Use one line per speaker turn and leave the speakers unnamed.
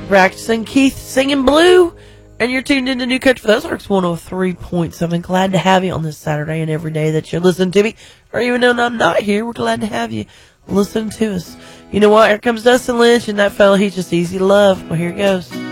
Braxton Keith singing Blue. And you're tuned into New Country for Ozarks 103.7. Glad to have you on this Saturday and every day that you're listening to me. Or even though I'm not here, we're glad to have you listen to us. You know what? Here comes Dustin Lynch and that fella, he's just easy to love. Well, here it goes.